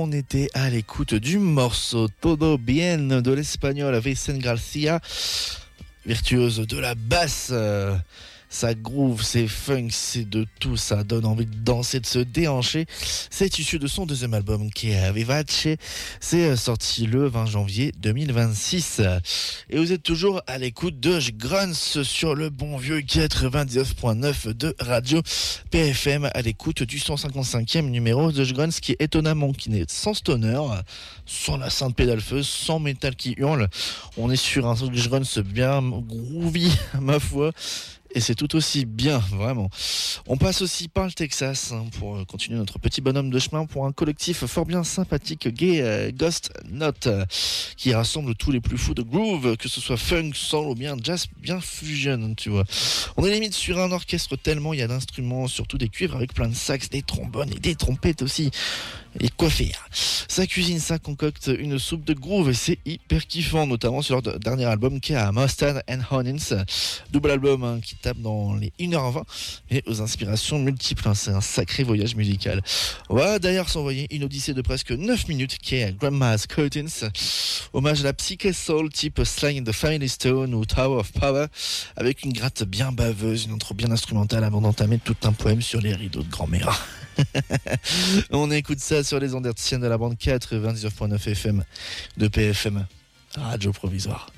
on était à l'écoute du morceau Todo Bien de l'espagnol Vicente Garcia, virtuose de la basse. Ça groove, c'est funk, c'est de tout, ça donne envie de danser, de se déhancher. C'est issu de son deuxième album qui est Vivace. C'est sorti le 20 janvier 2026. Et vous êtes toujours à l'écoute de Gruns sur le bon vieux 99.9 de Radio PFM, à l'écoute du 155e numéro de Gruns, qui est étonnamment qui n'est sans stoner, sans la sainte pédale feuille, sans métal qui hurle. On est sur un Gruns bien groovy, ma foi. Et c'est tout aussi bien, vraiment. On passe aussi par le Texas pour continuer notre petit bonhomme de chemin pour un collectif fort bien sympathique, gay, Ghost Note, qui rassemble tous les plus fous de groove, que ce soit funk, soul ou bien jazz, bien fusion, tu vois. On est limite sur un orchestre tellement il y a d'instruments, surtout des cuivres avec plein de sax, des trombones et des trompettes aussi. Et quoi faire? Ça cuisine, ça concocte une soupe de groove et c'est hyper kiffant, notamment sur leur dernier album qui est à Mustard and Honins, double album qui tape dans les 1h20 et aux inspirations multiples. C'est un sacré voyage musical. On va d'ailleurs s'envoyer une odyssée de presque 9 minutes qui est Grandma's Curtains, hommage à la psyché soul type Sly and the Family Stone ou Tower of Power, avec une gratte bien baveuse, une intro bien instrumentale avant d'entamer tout un poème sur les rideaux de grand-mère. On écoute ça sur les ondes hertziennes de la bande 99.9 FM de PFM, Radio Provisoire.